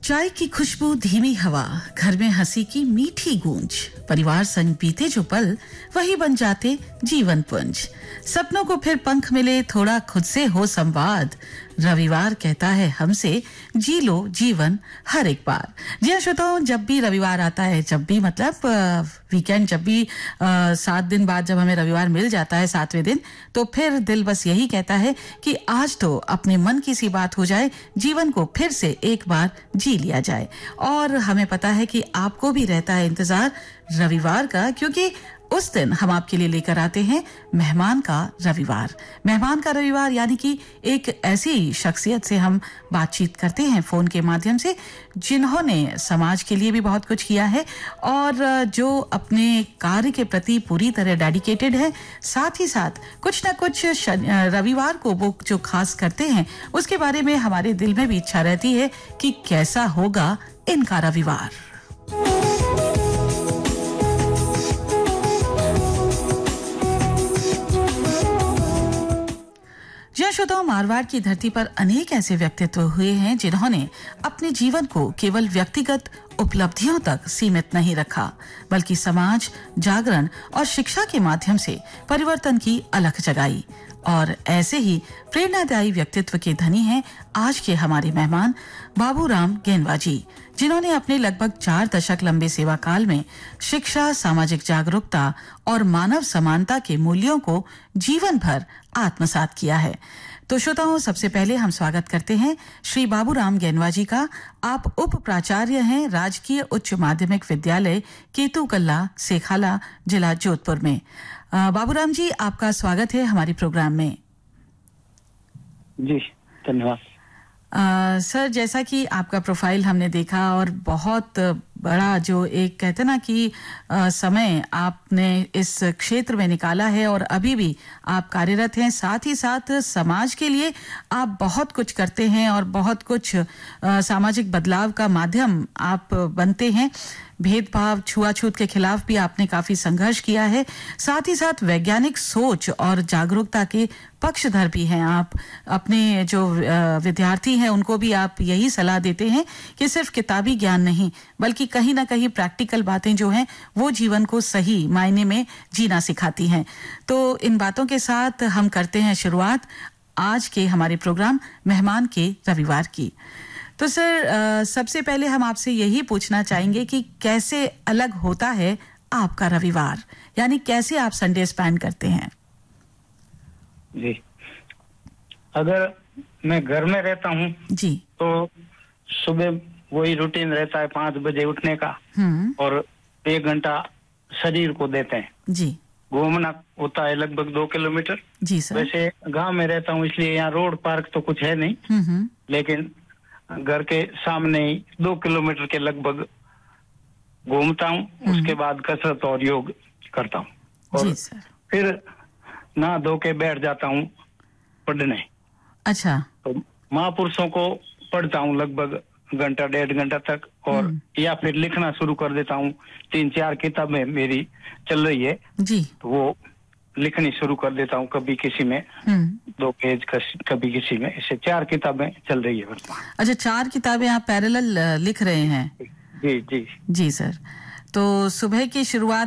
चाय की खुशबू, धीमी हवा, घर में हंसी की मीठी गूंज, परिवार संग बीते जो पल वही बन जाते जीवन पुंज। सपनों को फिर पंख मिले, थोड़ा खुद से हो संवाद। रविवार कहता है हमसे, जी लो जीवन हर एक बार। जी हाँ श्रोताओं, जब भी रविवार आता है, जब भी मतलब वीकेंड, जब भी 7 दिन बाद जब हमें रविवार मिल जाता है, 7वें दिन, तो फिर दिल बस यही कहता है कि आज तो अपने मन की सी बात हो जाए, जीवन को फिर से एक बार जी लिया जाए। और हमें पता है कि आपको भी रहता है इंतजार रविवार का, क्योंकि उस दिन हम आपके लिए लेकर आते हैं मेहमान का रविवार। मेहमान का रविवार यानी कि एक ऐसी शख्सियत से हम बातचीत करते हैं फोन के माध्यम से, जिन्होंने समाज के लिए भी बहुत कुछ किया है और जो अपने कार्य के प्रति पूरी तरह डेडिकेटेड है। साथ ही साथ कुछ ना कुछ रविवार को वो जो खास करते हैं, उसके बारे में हमारे दिल में भी इच्छा रहती है कि कैसा होगा इनका रविवार। जी श्रोताओं, मारवाड़ की धरती पर अनेक ऐसे व्यक्तित्व हुए हैं जिन्होंने अपने जीवन को केवल व्यक्तिगत उपलब्धियों तक सीमित नहीं रखा, बल्कि समाज, जागरण और शिक्षा के माध्यम से परिवर्तन की अलख जगाई। और ऐसे ही प्रेरणादायी व्यक्तित्व के धनी हैं आज के हमारे मेहमान बाबूराम गेनवा जी, जिन्होंने अपने लगभग 4 दशक लंबे सेवा काल में शिक्षा, सामाजिक जागरूकता और मानव समानता के मूल्यों को जीवन भर आत्मसात किया है। तो श्रोताओं, सबसे पहले हम स्वागत करते हैं श्री बाबूराम गेनवा जी का। आप उप प्राचार्य हैं राजकीय उच्च माध्यमिक विद्यालय केतुकल्ला, सेखाला, जिला जोधपुर में। बाबूराम जी, आपका स्वागत है हमारे प्रोग्राम में। जी धन्यवाद। सर, जैसा कि आपका प्रोफाइल हमने देखा और बहुत बड़ा जो एक कहते ना कि समय आपने इस क्षेत्र में निकाला है और अभी भी आप कार्यरत हैं, साथ ही साथ समाज के लिए आप बहुत कुछ करते हैं और बहुत कुछ सामाजिक बदलाव का माध्यम आप बनते हैं। भेदभाव, छुआछूत के खिलाफ भी आपने काफी संघर्ष किया है। साथ ही साथ वैज्ञानिक सोच और जागरूकता के पक्षधर भी हैं आप। अपने जो विद्यार्थी हैं उनको भी आप यही सलाह देते हैं कि सिर्फ किताबी ज्ञान नहीं, बल्कि कहीं ना कहीं प्रैक्टिकल बातें जो हैं वो जीवन को सही मायने में जीना सिखाती हैं। तो इन बातों के साथ हम करते हैं शुरुआत आज के हमारे प्रोग्राम मेहमान के रविवार की। तो सर, सबसे पहले हम आपसे यही पूछना चाहेंगे कि कैसे अलग होता है आपका रविवार, यानी कैसे आप संडे स्पेंड करते हैं? जी, अगर मैं घर में रहता हूँ जी, तो सुबह वही रूटीन रहता है 5 बजे उठने का और 1 घंटा शरीर को देते हैं। जी, घूमना होता है लगभग 2 किलोमीटर। जी सर। वैसे गांव में रहता हूँ इसलिए यहाँ रोड पार्क तो कुछ है नहीं, लेकिन घर के सामने ही 2 किलोमीटर के लगभग घूमता हूँ। उसके बाद कसरत और योग करता हूँ और जी सर। फिर नहा धो के बैठ जाता हूँ पढ़ने। अच्छा। तो महापुरुषों को पढ़ता हूँ लगभग घंटा 1.5 घंटा तक, और या फिर लिखना शुरू कर देता हूँ। 3-4 किताबें मेरी चल रही है जी, तो वो लिखनी शुरू कर देता हूँ। कभी किसी में 2 पेज, कभी किसी में, ऐसे 4 किताबें चल रही है वर्तमान। अच्छा, 4 किताबें आप पैरेलल लिख रहे हैं? जी जी जी सर। तो सुबह की शुरुआत